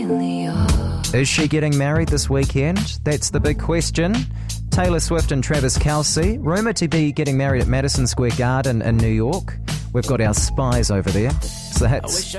Is she getting married this weekend? That's the big question. Taylor Swift and Travis Kelce, rumoured to be getting married at Madison Square Garden in New York. We've got our spies over there. It's the hits.